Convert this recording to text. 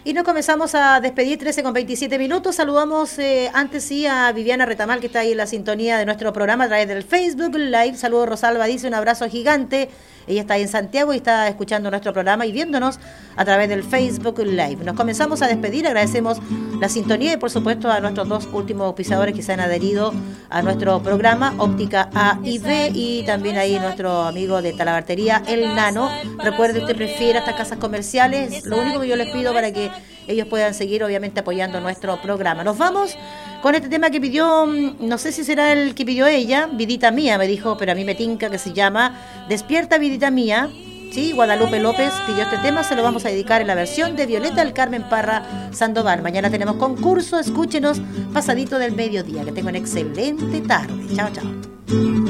Y nos comenzamos a despedir, 13:27. Saludamos antes sí a Viviana Retamal, que está ahí en la sintonía de nuestro programa a través del Facebook Live. Saludos, Rosalba, dice un abrazo gigante. Ella está ahí en Santiago y está escuchando nuestro programa y viéndonos a través del Facebook Live. Nos comenzamos a despedir, agradecemos la sintonía y por supuesto a nuestros dos últimos auspiciadores que se han adherido a nuestro programa, Óptica A y B, y también ahí nuestro amigo de Talabartería, El Nano. Recuerde, usted prefiere estas casas comerciales, lo único que yo les pido para que ellos puedan seguir obviamente apoyando nuestro programa. Nos vamos con este tema que pidió, no sé si será el que pidió ella, Vidita Mía, me dijo, pero a mí me tinca que se llama Despierta Vidita Mía. Sí, Guadalupe López pidió este tema, se lo vamos a dedicar en la versión de Violeta del Carmen Parra Sandoval. Mañana tenemos concurso, escúchenos pasadito del mediodía. Que tengan una excelente tarde. Chao, chao.